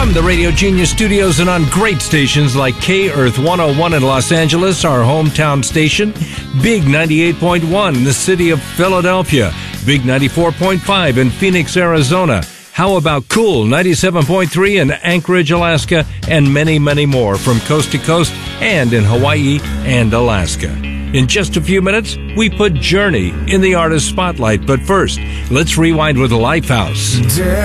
From the Radio Genius studios and on great stations like K-Earth 101 in Los Angeles, our hometown station, Big 98.1 in the city of Philadelphia, Big 94.5 in Phoenix, Arizona. How about Cool 97.3 in Anchorage, Alaska, and many, many more from coast to coast and in Hawaii and Alaska. In just a few minutes, we put Journey in the artist spotlight. But first, let's rewind with Lifehouse.